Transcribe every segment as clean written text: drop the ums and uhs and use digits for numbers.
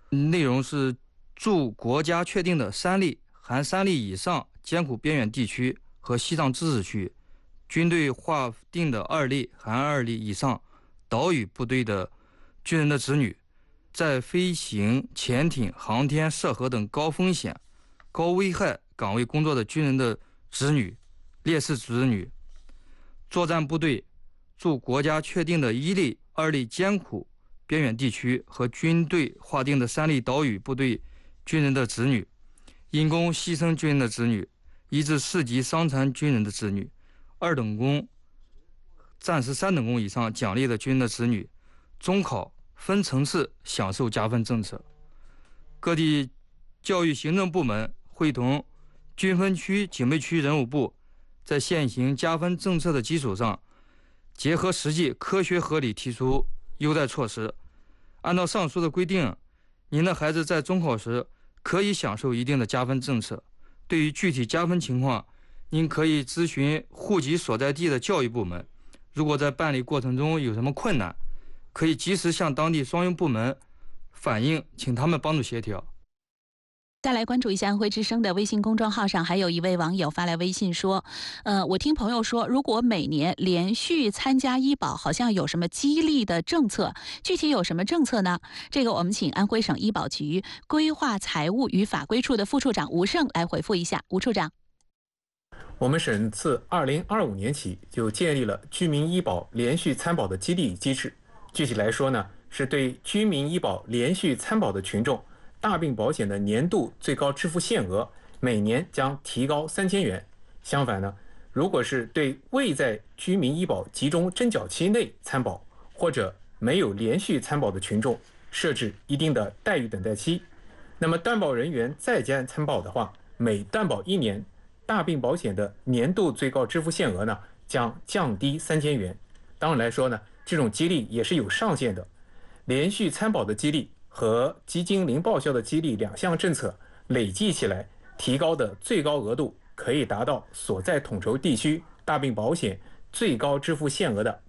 内容是驻国家确定的3例含3例以上艰苦边远地区和西藏自治区，军队划定的2例含2例以上岛屿部队的军人的子女，在飞行、潜艇、航天、涉河等高风险、高危害岗位工作的军人的子女、烈士子女，作战部队驻国家确定的1例、2例艰苦边远地区和军队划定的3例岛屿部队军人的子女，因公牺牲军人的子女，1至4级伤残军人的子女，2等功、战士3等功以上奖励的军人的子女，中考分层次享受加分政策。各地教育行政部门会同军分区警备区人武部，在现行加分政策的基础上，结合实际科学合理提出优待措施。按照上述的规定，您的孩子在中考时可以享受一定的加分政策。对于具体加分情况，您可以咨询户籍所在地的教育部门。如果在办理过程中有什么困难，可以及时向当地双用部门反映，请他们帮助协调。 再来关注一下安徽之声的微信公众号上，还有一位网友发来微信说，我听朋友说，如果每年连续参加医保，好像有什么激励的政策，具体有什么政策呢？这个我们请安徽省医保局规划财务与法规处的副处长吴胜来回复一下。吴处长， 我们省自2025年起就建立了居民医保连续参保的激励机制。具体来说呢，是对居民医保连续参保的群众，大病保险的年度最高支付限额每年将提高3000元。相反呢，如果是对未在居民医保集中征缴期内参保或者没有连续参保的群众，设置一定的待遇等待期。那么担保人员在家参保的话，每担保1年，大病保险的年度最高支付限额呢将降低3000元。当然来说呢，这种激励也是有上限的。连续参保的激励和基金零报销的激励2项政策累计起来，提高的最高额度可以达到所在统筹地区大病保险最高支付限额的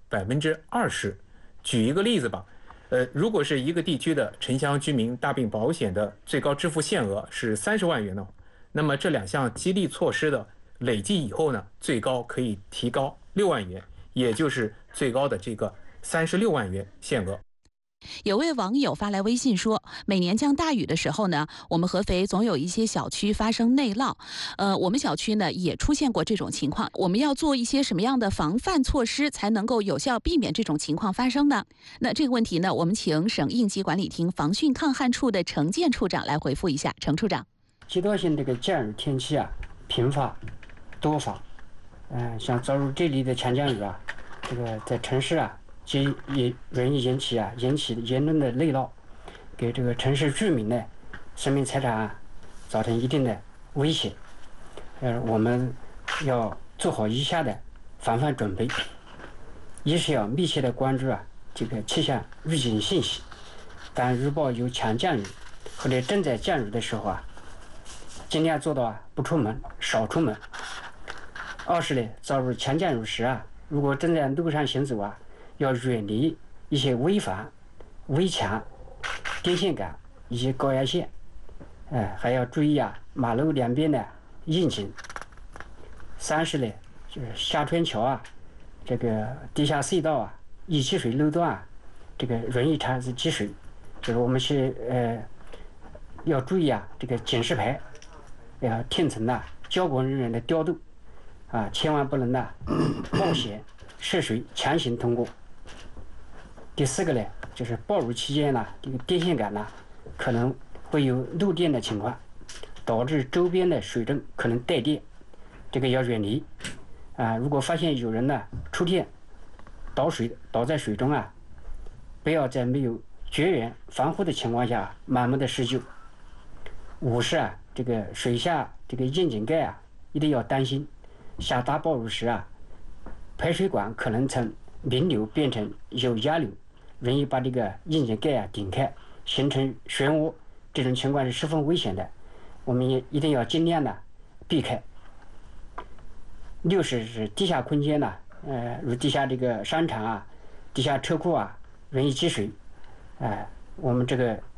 20%。举一个例子吧，如果是一个地区的城乡居民大病保险的最高支付限额是30万元呢，那么这2项激励措施的累计以后呢，最高可以提高6万元，也就是最高的这个36万元限额。 有位网友发来微信说，每年降大雨的时候呢，我们合肥总有一些小区发生内涝，我们小区呢也出现过这种情况，我们要做一些什么样的防范措施，才能够有效避免这种情况发生呢？那这个问题呢，我们请省应急管理厅防汛抗旱处的程建处长来回复一下。程处长， 阶段性这个降雨天气啊，频发多发，像遭遇这里的强降雨啊，这个在城市啊，也容易引起严重的内涝，给这个城市居民的生命财产造成一定的威胁。我们要做好以下的防范准备：一是要密切的关注这个气象预警信息，当预报有强降雨或者正在降雨的时候尽量做到不出门，少出门。二是呢，遭遇强降雨时如果正在路上行走要远离一些危房、危墙、电线杆以及高压线，还要注意马路两边的应景。三是呢，就是下穿桥这个地下隧道易积水路段这个容易产生积水，就是我们要注意这个警示牌要听从交管人员的调度千万不能冒险涉水强行通过。第四个呢，就是暴雨期间这个电线杆可能会有漏电的情况，导致周边的水证可能带电，这个要远离。如果发现有人触电倒在水中不要在没有绝缘防护的情况下盲目的施救。五是这个水下这个窨井盖一定要当心，下大暴雨时排水管可能从明流变成有压流，容易把这个窨井盖顶开，形成漩涡，这种情况是十分危险的，我们也一定要尽量避开。六是地下空间如地下这个商场地下车库容易积水，我们这个